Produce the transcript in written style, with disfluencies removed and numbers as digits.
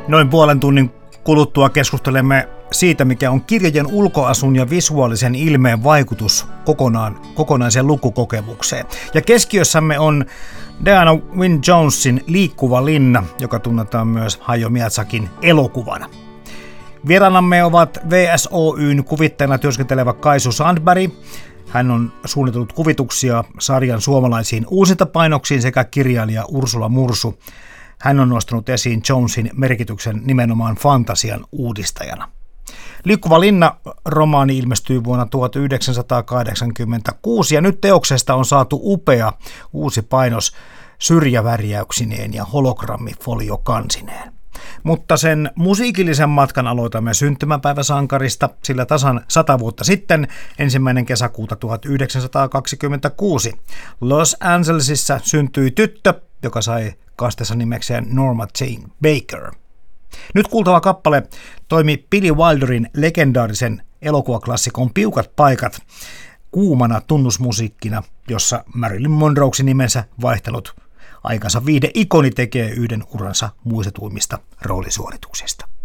Noin puolen tunnin kuluttua keskustelemme siitä, mikä on kirjojen ulkoasun ja visuaalisen ilmeen vaikutus kokonaiseen lukukokemukseen. Ja keskiössämme on Diana Wynne Jonesin Liikkuva linna, joka tunnetaan myös Hayao Miyazakin elokuvana. Vieraanamme ovat VSOY:n kuvittajana työskentelevä Kaisu Sandberg. Hän on suunnitellut kuvituksia sarjan suomalaisiin uusintapainoksiin sekä kirjailija Ursula Mursu. Hän on nostanut esiin Jonesin merkityksen nimenomaan fantasian uudistajana. Liikkuva linna-romaani ilmestyi vuonna 1986 ja nyt teoksesta on saatu upea uusi painos syrjävärjäyksineen ja hologrammifoliokansineen. Mutta sen musiikillisen matkan aloitamme syntymäpäiväsankarista, sillä tasan 100 vuotta sitten, 1. kesäkuuta 1926, Los Angelesissa syntyi tyttö, joka sai kastensa nimekseen Norma Jane Baker. Nyt kuultava kappale toimi Billy Wilderin legendaarisen elokuvaklassikon Piukat paikat kuumana tunnusmusiikkina, jossa Marilyn Monroeksi nimensä vaihtanut aikansa viihde-ikoni tekee yhden uransa muistetuimmista roolisuorituksista.